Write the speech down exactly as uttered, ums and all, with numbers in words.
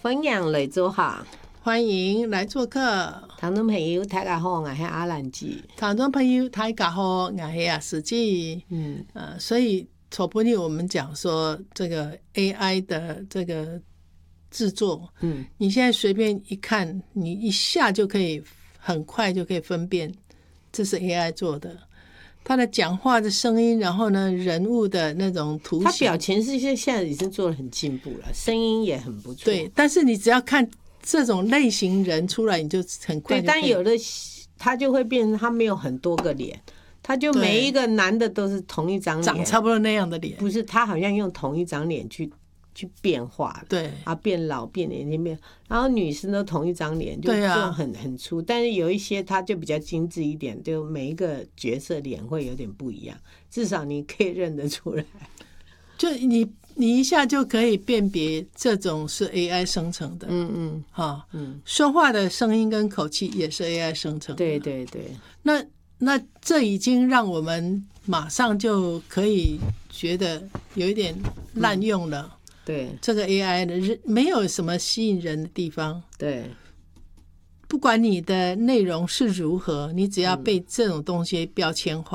欢迎来做客， 欢迎来做客。 听众朋友大家好，我是阿兰姐。 听众朋友大家好，我是阿司机。嗯，呃，所以昨天我们讲说这个 A I 的这个制作，嗯，你现在随便一看，你一下就可以很快就可以分辨这是 A I 做的。他的讲话的声音，然后呢，人物的那种图形， 他表情是现在已经做得很进步了，声音也很不错。 对，但是你只要看这种类型人出来，你就很快就可以。 对，但有的他就会变成他没有很多个脸，他就每一个男的都是同一张脸， 长差不多那样的脸。 不是，他好像用同一张脸去去变化， 对啊，变老变年轻变，然后女生都同一张脸，就就很很粗，但是有一些他就比较精致一点，就每一个角色脸会有点不一样，至少你可以认得出来。 就你你一下就可以辨别这种是 A I 生成的， 嗯嗯， 哈，嗯，说话的声音跟口气也是 A I 生成的， 对对对。 那那这已经让我们马上就可以觉得有一点滥用了。嗯， 对， 这个 A I 的没有什么吸引人的地方。 对， 不管你的内容是如何，你只要被这种东西标签化。